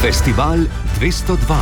Festival 202.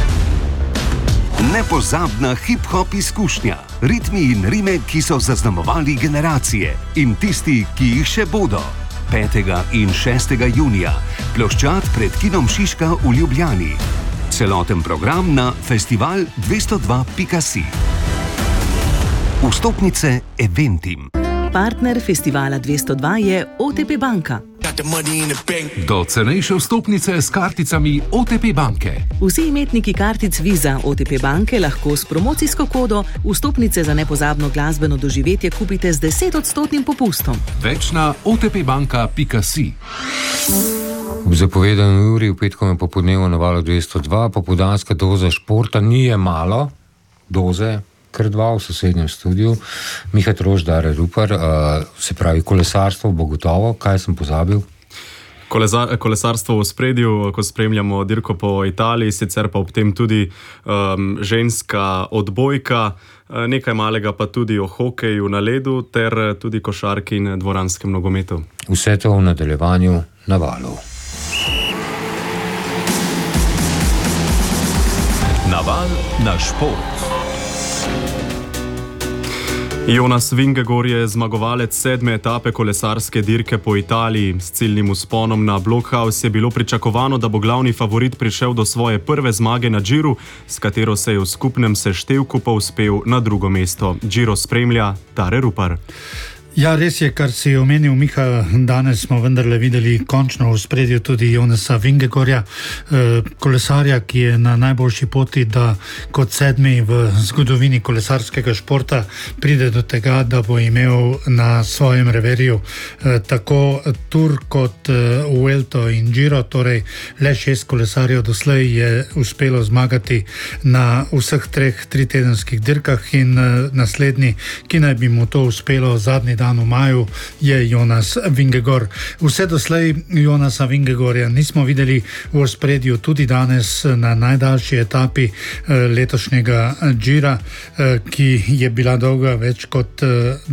Nepozabna hip-hop izkušnja, ritmi in rime, ki so zaznamovali generacije in tisti, ki jih še bodo. 5. in 6. junija, ploščad pred kinom Šiška v Ljubljani. Celoten program na festival202.si. Vstopnice Eventim. Partner Festivala 202 je OTP Banka. Do cenejše vstopnice s karticami OTP banke. Vsi imetniki kartic Visa OTP banke lahko s promocijsko kodo vstopnice za nepozabno glasbeno doživetje kupite z 10% popustom. Več na otpbanka.si. V zapovedani uri v petkovem popoldnevu na Valu 202 popoldanska doza športa ni je malo, doze kar dva v sosednjem studiu. Miha Troš, Dare Rupar, se pravi kolesarstvo bo gotovo, kaj sem pozabil? Kolesarstvo v spredju, ko spremljamo dirko po Italiji, sicer pa ob tem tudi ženska odbojka, nekaj malega pa tudi o hokeju na ledu ter tudi košarki in dvoranskem nogometu. Vse to v nadaljevanju na Valu. Naval na šport. Jonas Vingegaard je zmagovalec 7. etape kolesarske dirke po Italiji. S ciljnim vzponom na Blockhaus je bilo pričakovano, da bo glavni favorit prišel do svoje prve zmage na Giru, s katero se je v skupnem seštevku povzpel na drugo mesto. Giro spremlja Dare Rupar. Ja, res je, kar si omenil, Miha, danes smo vendarle videli končno v spredju tudi Jonasa Vingegaarda, kolesarja, ki je na najboljši poti, da kot 7. v zgodovini kolesarskega športa pride do tega, da bo imel na svojem reverju tako Tour kot Vuelto in Giro, torej le 6 kolesarjev doslej je uspelo zmagati na vseh 3 tritedenskih dirkah in naslednji, ki naj bi mu to uspelo zadnji dan v maju, je Jonas Vingegaard. Vse doslej Jonasa Vingegaarda nismo videli v ospredju, tudi danes na najdaljši etapi letošnjega Gira, ki je bila dolga več kot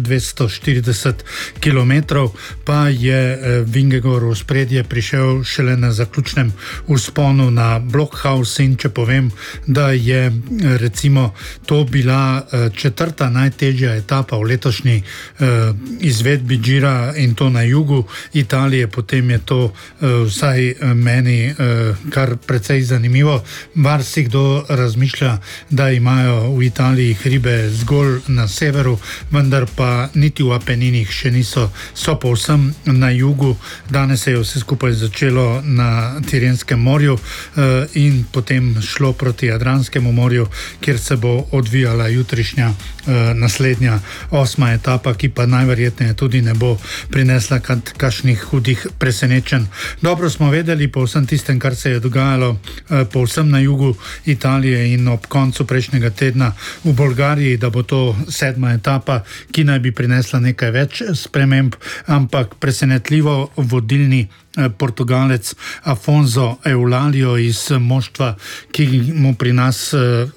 240 kilometrov, pa je Vingegaard v ospredje prišel šele na zaključnem vzponu na Blockhaus in če povem, da je recimo to bila 4. najtežja etapa v letošnji izvedbi Gira in to na jugu Italije, potem je to vsaj meni kar precej zanimivo. Marsikdo razmišlja, da imajo v Italiji hribe zgolj na severu, vendar pa niti v Apeninih še niso, so povsem na jugu. Danes se je vse skupaj začelo na Tirenskem morju in potem šlo proti Jadranskemu morju, kjer se bo odvijala jutrišnja naslednja 8. etapa, ki pa najverjetneje tudi ne bo prinesla kakšnih hudih presenečenj. Dobro smo vedeli po vsem tistem, kar se je dogajalo povsem na jugu Italije in ob koncu prejšnjega tedna v Bolgariji, da bo to 7. etapa, ki naj bi prinesla nekaj več sprememb, ampak presenetljivo vodilni Portugalec Afonso Eulalio iz moštva, ki mu pri nas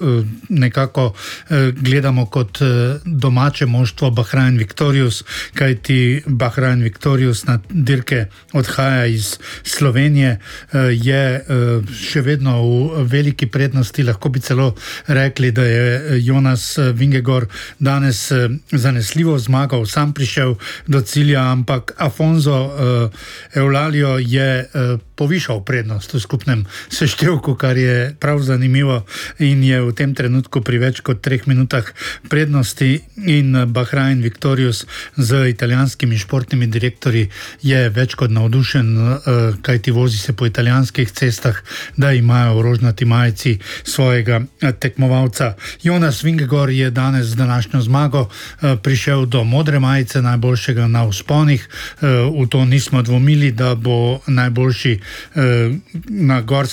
nekako gledamo kot domače moštvo Bahrain Victorious, kajti Bahrain Victorious na dirke odhaja iz Slovenije, je še vedno v veliki prednosti, lahko bi celo rekli, da je Jonas Vingegaard danes zanesljivo zmagal, sam prišel do cilja, ampak Afonso Eulalio je povišal prednost v skupnem seštevku, kar je prav zanimivo in je v tem trenutku pri več kot 3 minutah prednosti in Bahrain Victorious z italijanskimi športnimi direktorji je več kot navdušen, kajti vozi se po italijanskih cestah, da imajo v rožnati majici svojega tekmovalca. Jonas Vingegaard je danes z današnjo zmago prišel do modre majice, najboljšega na vzponih. V to nismo dvomili, da bo najboljši na